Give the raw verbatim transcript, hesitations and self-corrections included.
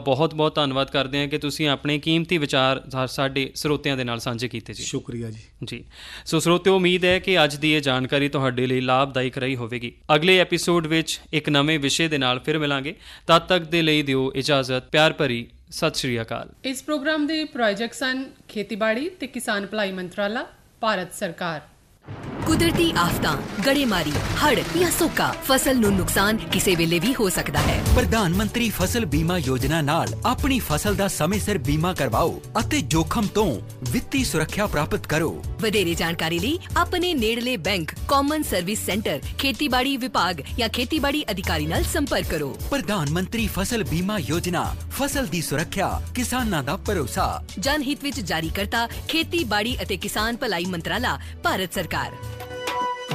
ਬਹੁਤ ਬਹੁਤ ਧੰਨਵਾਦ ਕਰਦੇ ਹਾਂ ਕਿ ਤੁਸੀਂ ਆਪਣੇ ਕੀਮਤੀ ਵਿਚਾਰ ਸਾਡੇ ਸਰੋਤਿਆਂ ਦੇ ਨਾਲ ਸਾਂਝੇ ਕੀਤੇ ਜੀ। ਸ਼ੁਕਰੀਆ ਜੀ। ਜੀ ਸੋ ਸਰੋਤਿਓ, ਉਮੀਦ ਹੈ ਕਿ ਅੱਜ ਦੀ ਇਹ ਜਾਣਕਾਰੀ ਤੁਹਾਡੇ ਲਈ ਲਾਭਦਾਇਕ ਰਹੀ ਹੋਵੇਗੀ। ਅਗਲੇ ਐਪੀਸੋਡ ਵਿੱਚ ਇੱਕ ਨਵੇਂ ਵਿਸ਼ੇ ਦੇ ਨਾਲ ਫਿਰ ਮਿਲਾਂਗੇ। ਤਦ ਤੱਕ ਦੇ ਲਈ ਦਿਓ ਇਜਾਜ਼ਤ। ਪਿਆਰ ਭਰੀ ਸਤਿ ਸ਼੍ਰੀ ਅਕਾਲ। ਇਸ ਪ੍ਰੋਗਰਾਮ ਦੇ ਪ੍ਰਾਯੋਜਕ ਸਨ ਖੇਤੀਬਾੜੀ ਤੇ ਕਿਸਾਨ ਭਲਾਈ ਮੰਤਰਾਲਾ, ਭਾਰਤ ਸਰਕਾਰ। ਕੁਦਰਤੀ ਆਫਤਾਂ, ਗੜੇਮਾਰੀ, ਹੜ੍ਹ ਜਾਂ ਸੋਕਾ, ਫਸਲ ਨੂੰ ਨੁਕਸਾਨ ਕਿਸੇ ਵੇਲੇ ਵੀ ਹੋ ਸਕਦਾ ਹੈ। ਪ੍ਰਧਾਨ ਮੰਤਰੀ ਫਸਲ ਬੀਮਾ ਯੋਜਨਾ ਨਾਲ ਆਪਣੀ ਫਸਲ ਦਾ ਸਮੇਂ ਸਿਰ ਬੀਮਾ ਕਰਵਾਓ ਅਤੇ ਜੋਖਮ ਤੋਂ ਵਿੱਤੀ ਸੁਰੱਖਿਆ ਪ੍ਰਾਪਤ ਕਰੋ। ਵਧੇਰੇ ਜਾਣਕਾਰੀ ਲਈ ਆਪਣੇ ਨੇੜਲੇ ਬੈਂਕ, ਕਾਮਨ ਸਰਵਿਸ ਸੈਂਟਰ, ਖੇਤੀਬਾੜੀ ਵਿਭਾਗ ਜਾਂ ਖੇਤੀਬਾੜੀ ਅਧਿਕਾਰੀ ਨਾਲ ਸੰਪਰਕ ਕਰੋ। ਪ੍ਰਧਾਨ ਮੰਤਰੀ ਫਸਲ ਬੀਮਾ ਯੋਜਨਾ, ਫਸਲ ਦੀ ਸੁਰੱਖਿਆ, ਕਿਸਾਨਾਂ ਦਾ ਭਰੋਸਾ। ਜਨ ਹਿੱਤ ਵਿੱਚ ਜਾਰੀ ਕਰਤਾ ਖੇਤੀਬਾੜੀ ਅਤੇ ਕਿਸਾਨ ਭਲਾਈ ਮੰਤਰਾਲਾ, ਭਾਰਤ ਸਰਕਾਰ।